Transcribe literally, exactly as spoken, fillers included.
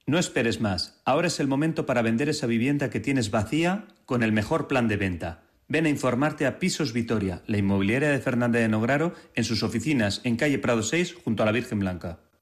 No esperes más. Ahora es el momento para vender esa vivienda que tienes vacía con el mejor plan de venta. Ven a informarte a Pisos Vitoria, la inmobiliaria de Fernández de Nograro, en sus oficinas en calle Prado seis, junto a la Virgen Blanca.